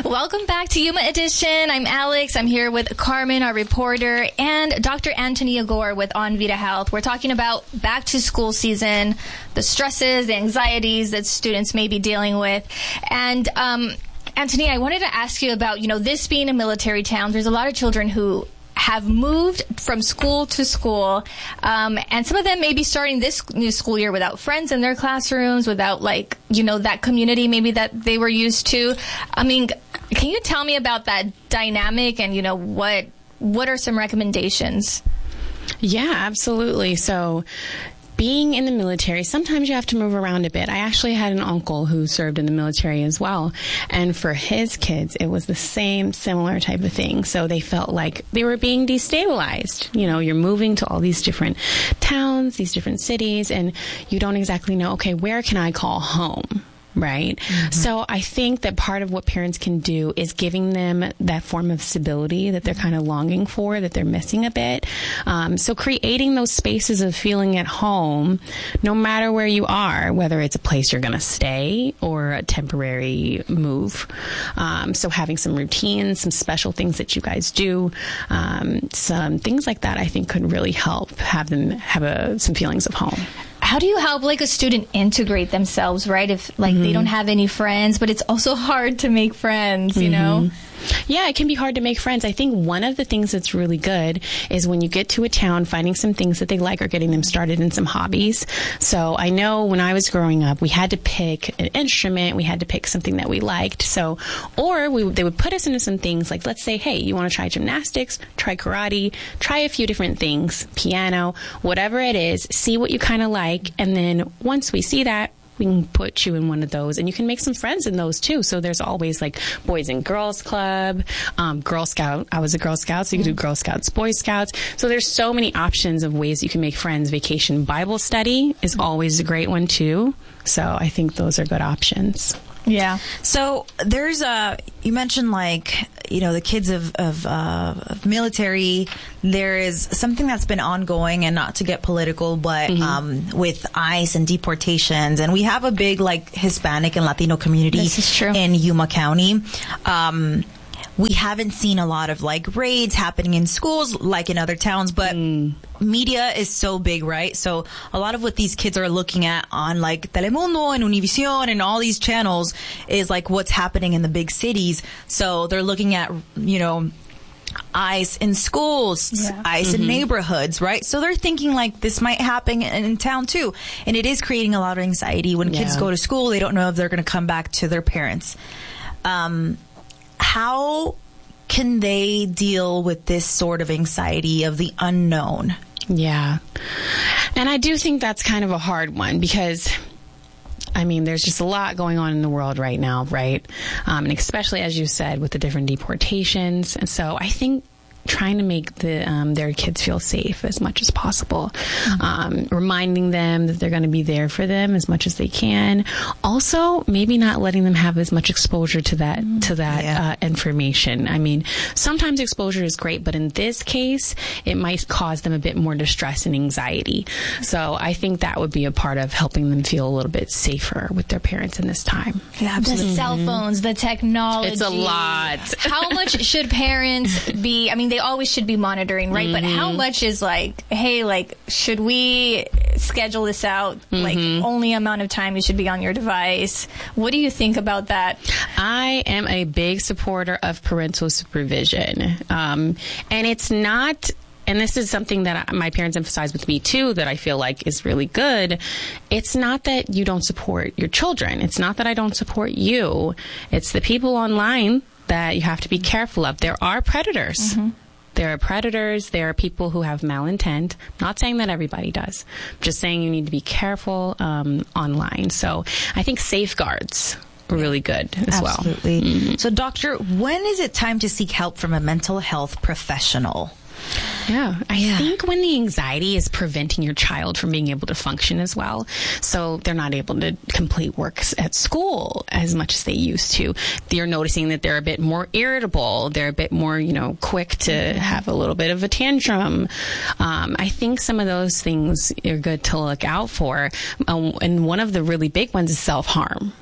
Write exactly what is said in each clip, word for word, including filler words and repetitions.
Welcome back to Yuma Edition. I'm Alex. I'm here with Carmen, our reporter, and Doctor Antonia Gore with On Vida Health. We're talking about back to school season, the stresses, the anxieties that students may be dealing with. And, um, Antonia, I wanted to ask you about, you know, this being a military town, there's a lot of children who have moved from school to school, um, and some of them may be starting this new school year without friends in their classrooms, without, like, you know, that community maybe that they were used to. I mean, can you tell me about that dynamic and, you know, what what are some recommendations? Yeah, absolutely. So being in the military, sometimes you have to move around a bit. I actually had an uncle who served in the military as well. And for his kids, it was the same, similar type of thing. So they felt like they were being destabilized. You know, you're moving to all these different towns, these different cities, and you don't exactly know, okay, where can I call home? Right? Mm-hmm. So I think that part of what parents can do is giving them that form of stability that they're kind of longing for, that they're missing a bit. Um, so creating those spaces of feeling at home, no matter where you are, whether it's a place you're going to stay or a temporary move. Um, so having some routines, some special things that you guys do, um, some things like that I think could really help have them have a, some feelings of home. How do you help, like, a student integrate themselves, right? If, like, mm-hmm. they don't have any friends, but it's also hard to make friends, you mm-hmm. know? Yeah, it can be hard to make friends. I think one of the things that's really good is when you get to a town, finding some things that they like or getting them started in some hobbies. So I know when I was growing up, we had to pick an instrument. We had to pick something that we liked. So, or we, they would put us into some things like, let's say, hey, you want to try gymnastics, try karate, try a few different things, piano, whatever it is, see what you kind of like. And then once we see that, we can put you in one of those, and you can make some friends in those too. So there's always like Boys and Girls Club, um, Girl Scout. I was a Girl Scout, so you can do Girl Scouts, Boy Scouts. So there's so many options of ways you can make friends. Vacation Bible study is always a great one too. So I think those are good options. Yeah. So there's a, you mentioned like, you know, the kids of, of, uh, of military, there is something that's been ongoing, and not to get political, but, mm-hmm. um, with ICE and deportations. And we have a big like Hispanic and Latino community this is true. in Yuma County. Um, we haven't seen a lot of like raids happening in schools like in other towns, but mm. media is so big, right? So a lot of what these kids are looking at on like Telemundo and Univision and all these channels is like what's happening in the big cities. So they're looking at, you know, ICE in schools, yeah. ICE mm-hmm. in neighborhoods, right? So they're thinking like this might happen in, in town too. And it is creating a lot of anxiety when yeah. kids go to school. They don't know if they're going to come back to their parents. Um, How can they deal with this sort of anxiety of the unknown? Yeah. And I do think that's kind of a hard one because, I mean, there's just a lot going on in the world right now, right? Um, and especially, as you said, with the different deportations. And so I think trying to make the um, their kids feel safe as much as possible, mm-hmm. um, reminding them that they're going to be there for them as much as they can. Also, maybe not letting them have as much exposure to that mm-hmm. to that yeah. uh, information. I mean, sometimes exposure is great, but in this case, it might cause them a bit more distress and anxiety. So I think that would be a part of helping them feel a little bit safer with their parents in this time. Yeah, absolutely. The cell phones, the technology. It's a lot. How much should parents be? I mean, they always should be monitoring, right? Mm-hmm. But how much is like, hey, like, should we schedule this out? Mm-hmm. Like, only amount of time you should be on your device. What do you think about that? I am a big supporter of parental supervision. Um, and it's not... And this is something that my parents emphasize with me, too, that I feel like is really good. It's not that you don't support your children. It's not that I don't support you. It's the people online that you have to be careful of. There are predators. Mm-hmm. There are predators. There are people who have malintent. Not saying that everybody does. Just saying you need to be careful um, online. So I think safeguards are really good as well. Absolutely. Mm-hmm. So, doctor, when is it time to seek help from a mental health professional? Yeah, I yeah. think when the anxiety is preventing your child from being able to function as well, so they're not able to complete work at school as much as they used to. You're noticing that they're a bit more irritable. They're a bit more, you know, quick to have a little bit of a tantrum. Um, I think some of those things are good to look out for. Um, and one of the really big ones is self-harm. Mm.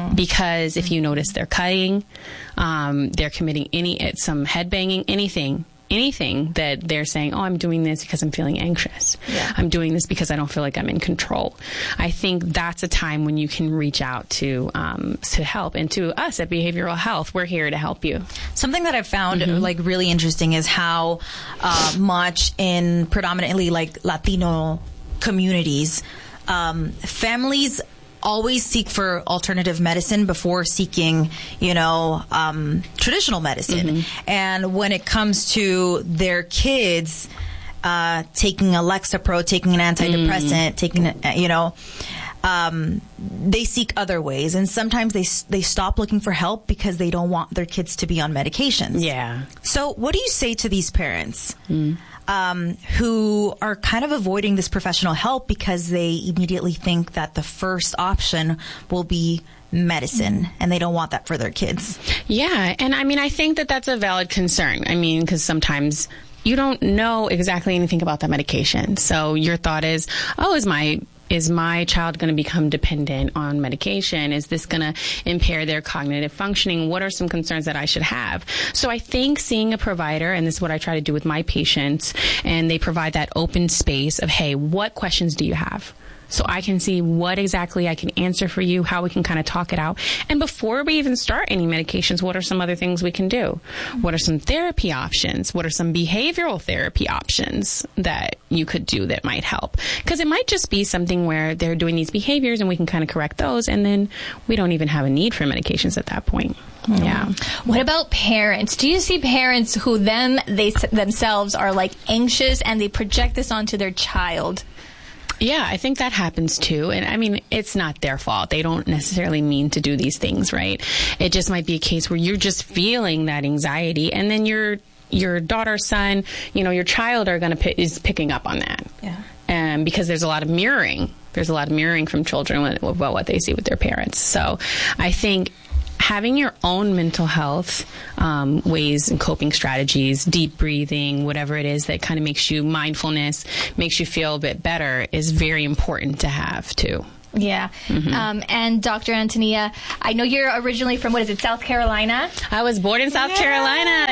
Mm. Because if you notice they're cutting, um, they're committing any, some head banging, anything, anything that they're saying, oh, I'm doing this because I'm feeling anxious. Yeah. I'm doing this because I don't feel like I'm in control. I think that's a time when you can reach out to um, to help. And to us at Behavioral Health, we're here to help you. Something that I've found mm-hmm. like really interesting is how uh, much in predominantly like Latino communities, um, families always seek for alternative medicine before seeking, you know, um, traditional medicine. Mm-hmm. And when it comes to their kids, uh, taking a Lexapro, taking an antidepressant, mm. taking, you know, um, they seek other ways. And sometimes they, they stop looking for help because they don't want their kids to be on medications. Yeah. So what do you say to these parents? Mm. Um, who are kind of avoiding this professional help because they immediately think that the first option will be medicine, and they don't want that for their kids. Yeah, and I mean, I think that that's a valid concern. I mean, because sometimes you don't know exactly anything about that medication. So your thought is, oh, is my Is my child going to become dependent on medication? Is this going to impair their cognitive functioning? What are some concerns that I should have? So I think seeing a provider, and this is what I try to do with my patients, and they provide that open space of, hey, what questions do you have? So I can see what exactly I can answer for you, how we can kind of talk it out. And before we even start any medications, what are some other things we can do? What are some therapy options? What are some behavioral therapy options that you could do that might help? Because it might just be something where they're doing these behaviors and we can kind of correct those, and then we don't even have a need for medications at that point. Mm. Yeah. What about parents? Do you see parents who them they themselves are like anxious and they project this onto their child? Yeah, I think that happens too. And I mean, it's not their fault. They don't necessarily mean to do these things, right? It just might be a case where you're just feeling that anxiety, and then your your daughter, son, you know, your child are going to p- is picking up on that. Yeah. Um, because there's a lot of mirroring. There's a lot of mirroring from children about what they see with their parents. So I think having your own mental health um, ways and coping strategies, deep breathing, whatever it is that kind of makes you mindfulness, makes you feel a bit better, is very important to have too. Yeah. Mm-hmm. Um, and Doctor Antonia, I know you're originally from, what is it, South Carolina? I was born in South yeah. Carolina.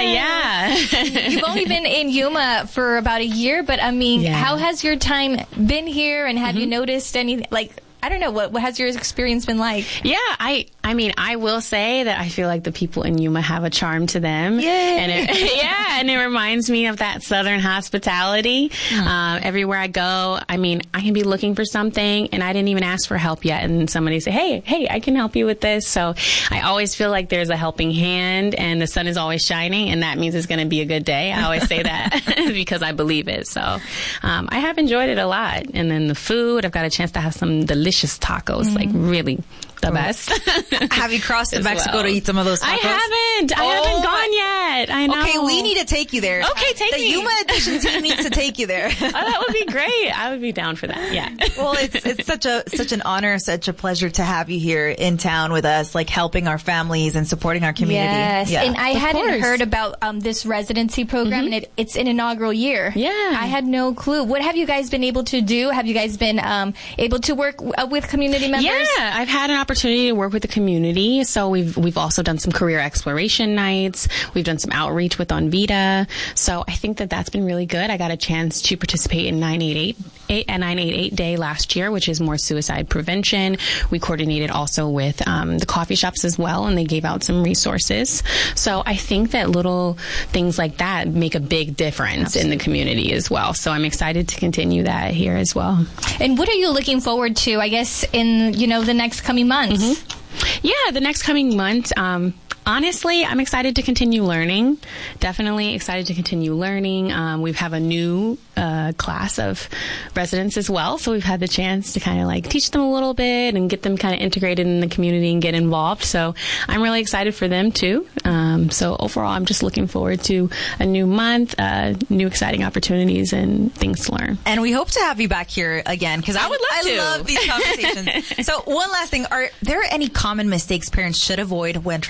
Yeah. You've only been in Yuma for about a year, but I mean, yeah. how has your time been here, and have mm-hmm. you noticed any, like, I don't know, what, what has your experience been like? Yeah, I I mean, I will say that I feel like the people in Yuma have a charm to them. Yay. And it, yeah, and it reminds me of that Southern hospitality. Mm. Um, everywhere I go, I mean, I can be looking for something and I didn't even ask for help yet, and somebody say, hey, hey, I can help you with this. So I always feel like there's a helping hand, and the sun is always shining, and that means it's going to be a good day. I always say that because I believe it. So um, I have enjoyed it a lot. And then the food, I've got a chance to have some delicious tacos, mm-hmm. like really the best. Have you crossed to Mexico well. to eat some of those tacos? I haven't. I oh, haven't gone yet. I know. Okay, we need to take you there. Okay, take the me. The Yuma Edition team needs to take you there. Oh, that would be great. I would be down for that. Yeah. Well, it's it's such a such an honor, such a pleasure to have you here in town with us, like helping our families and supporting our community. Yes, yeah. and I of hadn't course. heard about um, this residency program, mm-hmm. and it, it's an inaugural year. Yeah. I had no clue. What have you guys been able to do? Have you guys been um, able to work w- uh, with community members? Yeah, I've had an opportunity to work with the community. So we've we've also done some career exploration nights. We've done some outreach with Onvita. So I think that that's been really good. I got a chance to participate in nine eight eight a nine eight eight day last year, which is more suicide prevention. We coordinated also with um, the coffee shops as well, and they gave out some resources. So I think that little things like that make a big difference Absolutely. in the community as well. So I'm excited to continue that here as well. And what are you looking forward to, I guess, in, you know, the next coming months? Mm-hmm. Yeah, the next coming month, um, honestly, I'm excited to continue learning. Definitely excited to continue learning. Um, we have a new uh, class of residents as well, so we've had the chance to kind of like teach them a little bit and get them kind of integrated in the community and get involved. So I'm really excited for them too. Um, so overall, I'm just looking forward to a new month, uh, new exciting opportunities and things to learn. And we hope to have you back here again, because I, I would love I to. love these conversations. So one last thing, are there any common mistakes parents should avoid when trying to help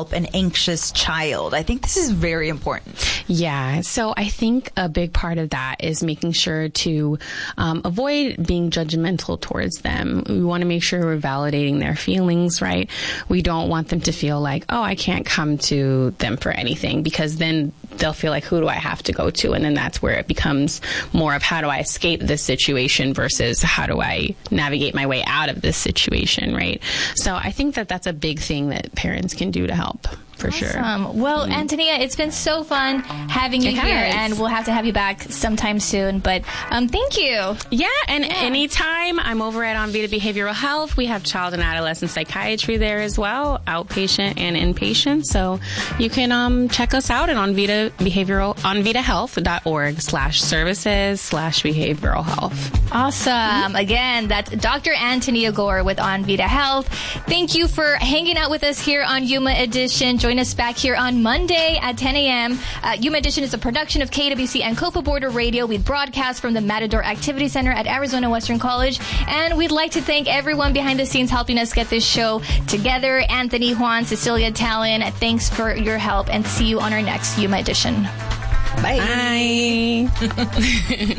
help an anxious child? I think this is very important. Yeah. So I think a big part of that is making sure to um, avoid being judgmental towards them. We want to make sure we're validating their feelings, right? We don't want them to feel like, oh, I can't come to them for anything, because then they'll feel like, who do I have to go to? And then that's where it becomes more of, how do I escape this situation versus how do I navigate my way out of this situation, right? So I think that that's a big thing that parents can do to help. For awesome. sure. Well, mm. Antonia, it's been so fun having you it here, has. and we'll have to have you back sometime soon. But um, thank you. Yeah, and yeah. anytime, I'm over at Onvita Behavioral Health. We have child and adolescent psychiatry there as well, outpatient and inpatient. So you can um, check us out at Onvita Behavioral, onvitahealth.org slash services slash behavioral health. Awesome. Mm-hmm. Again, that's Doctor Antonia Gore with Onvita Health. Thank you for hanging out with us here on Yuma Edition. Join us back here on Monday at ten a.m. Uh, Yuma Edition is a production of K W C and Copa Border Radio. We broadcast from the Matador Activity Center at Arizona Western College. And we'd like to thank everyone behind the scenes helping us get this show together. Anthony, Juan, Cecilia, Talon, thanks for your help, and see you on our next Yuma Edition. Bye. Bye.